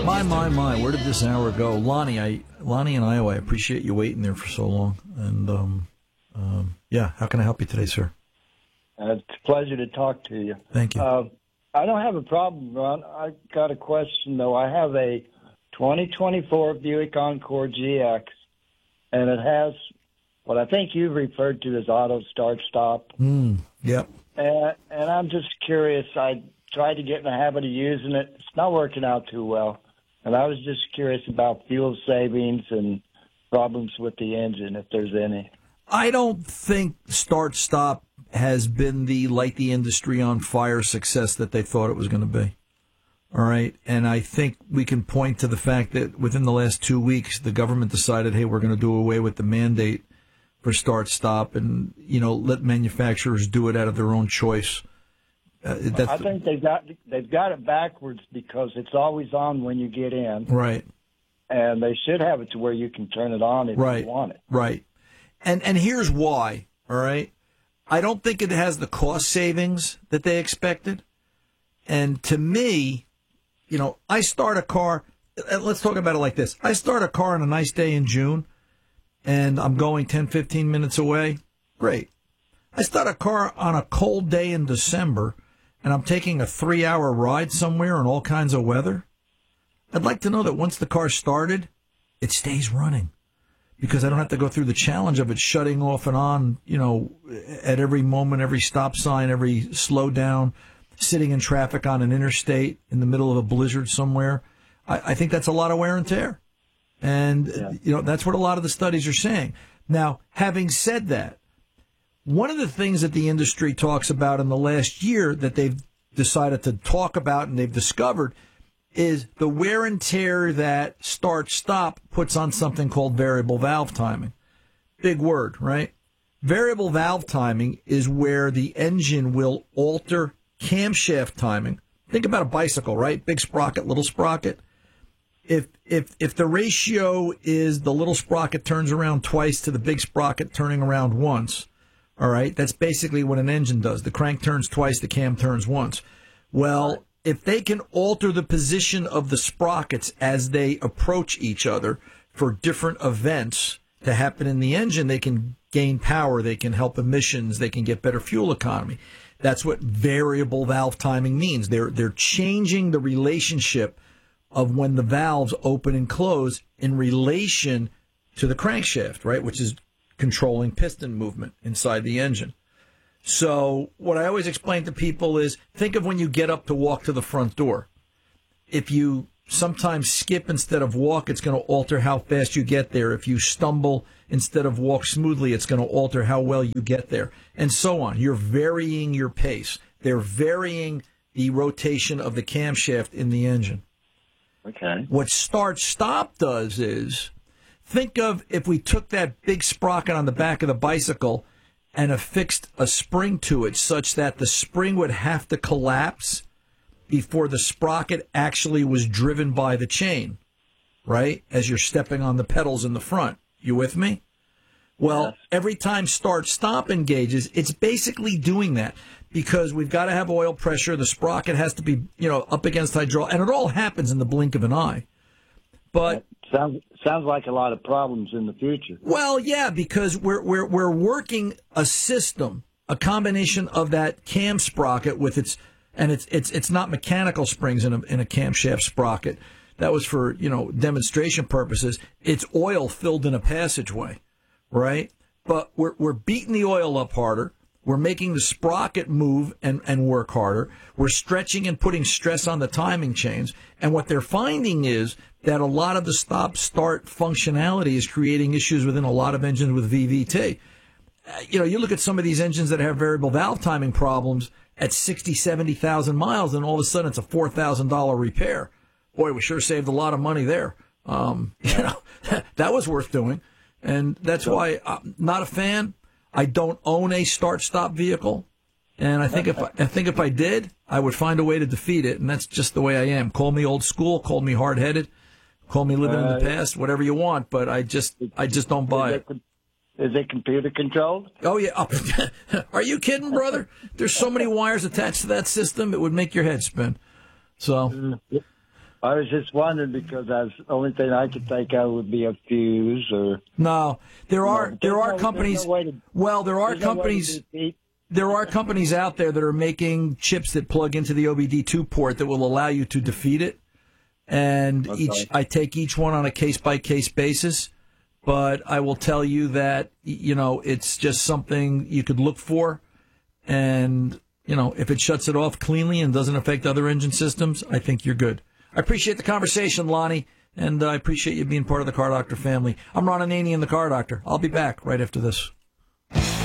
My. Where did this hour go? Lonnie in Iowa, I appreciate you waiting there for so long. And, yeah, how can I help you today, sir? It's a pleasure to talk to you. Thank you. I don't have a problem, Ron. I got a question, though. I have a 2024 Buick Encore GX, and it has what I think you've referred to as auto start-stop. Yep. And I'm just curious. I tried to get in the habit of using it. It's not working out too well. And I was just curious about fuel savings and problems with the engine, if there's any. I don't think start-stop has been the light the industry on fire success that they thought it was going to be. All right. And I think we can point to the fact that within the last 2 weeks, the government decided, hey, we're going to do away with the mandate for start-stop and, let manufacturers do it out of their own choice. I think they've got it backwards because it's always on when you get in. Right. And they should have it to where you can turn it on if you want it. Right. And here's why, all right? I don't think it has the cost savings that they expected. And to me, I start a car, let's talk about it like this. I start a car on a nice day in June, and I'm going 10, 15 minutes away. Great. I start a car on a cold day in December, and I'm taking a 3-hour ride somewhere in all kinds of weather. I'd like to know that once the car started, it stays running. Because I don't have to go through the challenge of it shutting off and on, at every moment, every stop sign, every slow down, sitting in traffic on an interstate in the middle of a blizzard somewhere. I think that's a lot of wear and tear. And, that's what a lot of the studies are saying. Now, having said that, one of the things that the industry talks about in the last year that they've decided to talk about and they've discovered is the wear and tear that start-stop puts on something called variable valve timing. Big word, right? Variable valve timing is where the engine will alter camshaft timing. Think about a bicycle, right? Big sprocket, little sprocket. If the ratio is the little sprocket turns around twice to the big sprocket turning around once, all right, that's basically what an engine does. The crank turns twice, the cam turns once. Well, if they can alter the position of the sprockets as they approach each other for different events to happen in the engine, they can gain power, they can help emissions, they can get better fuel economy. That's what variable valve timing means. They're changing the relationship of when the valves open and close in relation to the crankshaft, right, which is controlling piston movement inside the engine. So what I always explain to people is think of when you get up to walk to the front door. If you sometimes skip instead of walk, it's going to alter how fast you get there. If you stumble instead of walk smoothly, it's going to alter how well you get there, and so on. You're varying your pace. They're varying the rotation of the camshaft in the engine. Okay. What start-stop does is think of if we took that big sprocket on the back of the bicycle and affixed a spring to it such that the spring would have to collapse before the sprocket actually was driven by the chain, right, as you're stepping on the pedals in the front. You with me? Well, every time start-stop engages, it's basically doing that because we've got to have oil pressure. The sprocket has to be, up against hydraulic, and it all happens in the blink of an eye. But sounds like a lot of problems in the future. Well, yeah, because we're working a system, a combination of that cam sprocket with it's not mechanical springs in a camshaft sprocket. That was for demonstration purposes. It's oil filled in a passageway, right? But we're beating the oil up harder. We're making the sprocket move and work harder. We're stretching and putting stress on the timing chains. And what they're finding is that a lot of the stop-start functionality is creating issues within a lot of engines with VVT. You look at some of these engines that have variable valve timing problems at 60, 70,000 miles, and all of a sudden it's a $4,000 repair. Boy, we sure saved a lot of money there. That was worth doing. And that's why I'm not a fan. I don't own a start-stop vehicle, and I think if I did, I would find a way to defeat it, and that's just the way I am. Call me old school, call me hard-headed, call me living in the past, whatever you want, but I just don't buy it. Is it computer controlled? Oh yeah, are you kidding, brother? There's so many wires attached to that system, it would make your head spin. So, I was just wondering because that's the only thing I could think of would be a fuse or. No, there are companies. No way to, well, there are there's no way to companies. defeat- There are companies out there that are making chips that plug into the OBD2 port that will allow you to defeat it. And I take each one on a case-by-case basis. But I will tell you that, it's just something you could look for. And, if it shuts it off cleanly and doesn't affect other engine systems, I think you're good. I appreciate the conversation, Lonnie, and I appreciate you being part of the Car Doctor family. I'm Ron Ananian, the Car Doctor. I'll be back right after this.